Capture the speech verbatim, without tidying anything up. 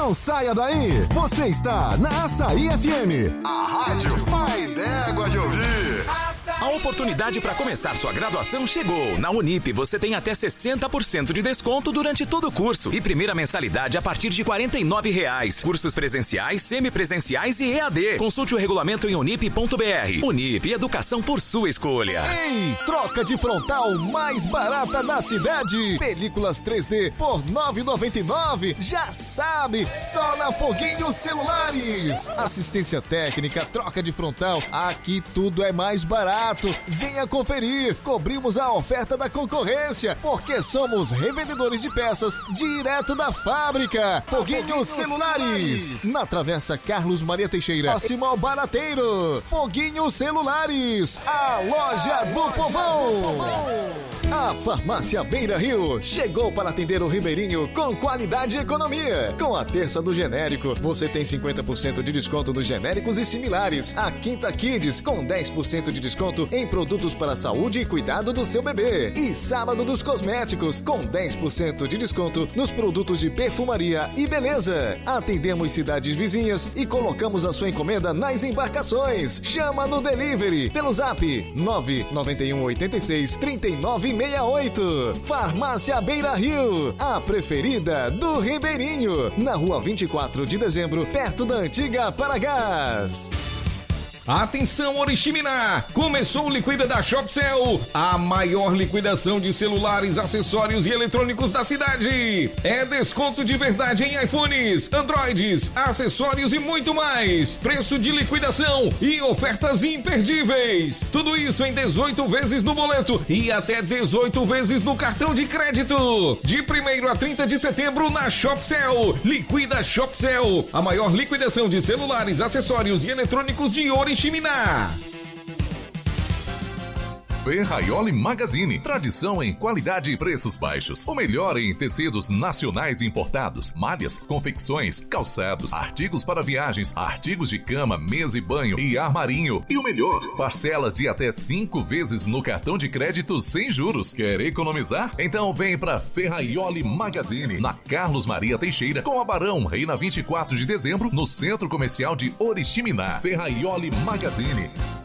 Não saia daí. Você está na Açaí F M, a rádio pai d'égua de ouvir. A oportunidade para começar sua graduação chegou. Na Unip você tem até sessenta por cento de desconto durante todo o curso e primeira mensalidade a partir de quarenta e nove reais. Cursos presenciais, semipresenciais e E A D. Consulte o regulamento em unip ponto b r. Unip, educação por sua escolha. Ei, troca de frontal mais barata da cidade. Películas três D por nove reais e noventa e nove centavos. Já sabe, só na Foguinho Celulares. Assistência técnica, troca de frontal. Aqui tudo é mais barato. Venha conferir. Cobrimos a oferta da concorrência, porque somos revendedores de peças direto da fábrica. Foguinho, Foguinho Celulares. Celulares. Na Travessa Carlos Maria Teixeira, próximo ao Barateiro. Foguinho Celulares, a loja do povão. A Farmácia Beira Rio chegou para atender o ribeirinho com qualidade e economia. Com a terça do genérico, você tem cinquenta por cento de desconto nos genéricos e similares. A Quinta Kids com dez por cento de desconto em produtos para a saúde e cuidado do seu bebê. E sábado dos cosméticos com dez por cento de desconto nos produtos de perfumaria e beleza. Atendemos cidades vizinhas e colocamos a sua encomenda nas embarcações. Chama no delivery pelo zap nove nove um oito seis três nove seis oito. Farmácia Beira Rio, a preferida do ribeirinho, na rua vinte e quatro de dezembro, perto da antiga Paragás. Atenção, Oriximiná! Começou o Liquida da Shopcell, a maior liquidação de celulares, acessórios e eletrônicos da cidade. É desconto de verdade em iPhones, Androids, acessórios e muito mais. Preço de liquidação e ofertas imperdíveis. Tudo isso em dezoito vezes no boleto e até dezoito vezes no cartão de crédito. De primeiro a trinta de setembro na Shopcell. Liquida Shopcell, a maior liquidação de celulares, acessórios e eletrônicos de Oriximiná. Chiminá. Ferraioli Magazine, tradição em qualidade e preços baixos. O melhor em tecidos nacionais importados, malhas, confecções, calçados, artigos para viagens, artigos de cama, mesa e banho e armarinho. E o melhor, parcelas de até cinco vezes no cartão de crédito sem juros. Quer economizar? Então vem para Ferraioli Magazine, na Carlos Maria Teixeira, com a Barão, aí na vinte e quatro de dezembro, no Centro Comercial de Oriximiná. Ferraioli Magazine.